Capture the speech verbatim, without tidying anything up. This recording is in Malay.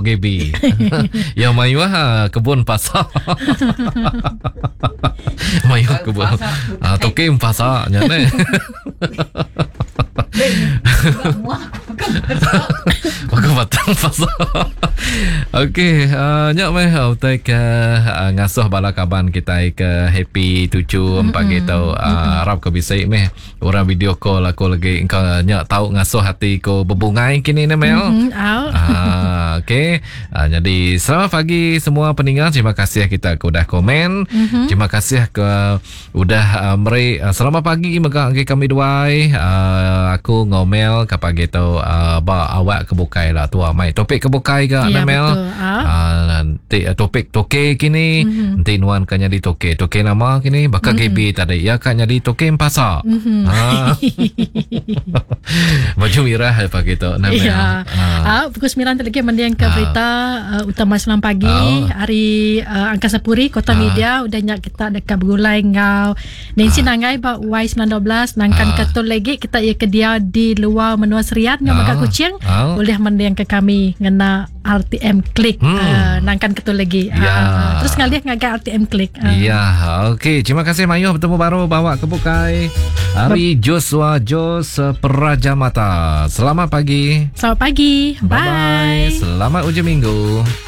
Gaby. Yang Mayuah kebun pasar. Mayuah kebun. Ah, tokim pasar nya ne. Aku batang pasar. Okey, uh, nyak meh utai ke uh, ngasuh bala kaban kita ke happy tujuh empat gitu. Uh, harap ke bisa meh orang video call aku lagi engkau nyak tahu ngasuh hati ko berbungai kini ni Mel. Ah, okey. Uh, jadi selamat pagi semua pendengar. Terima kasih kita ke udah komen. Mm-hmm. Terima kasih ke udah uh, meri uh, selamat pagi mega kami duai. Uh, aku ngomel ke pagi tu uh, ba awak kebukai lah tua mai topik kebukai ke ya, Mel. Betul. Ah. Uh, nanti uh, topik toke kini. Mm-hmm. Nanti nuan kan jadi toke. Toke nama kini bakal mm-hmm. Gaby tadi ya kan jadi toke pasar. Mm-hmm. Ah. Baju merah pagi tu Mel. Ya. Ah. Ah, pukul sembilan lagi mendiang ke berita uh, utama Selam pagi oh. hari uh, Angkasa Puri Kota ah. Media udah nyak kita dekat bergulai ngau Nancy ah. nangai ba Y sembilan dua belas nangkan ah. ketul lagi kita ia ke dia di luar menua Serian ngau ah. Maka Kucing ah. boleh mendiang ke kami ngena R T M Klik hmm. uh, nangkan ketul lagi ya. uh, terus ngalih ngagai R T M Klik uh. ya okey terima kasih Mayuh bertemu baru bawa ke bukai hari Joshua Jos Peraja Mata. Selamat pagi. Selamat pagi. Bye. Bye. Selamat hujung minggu.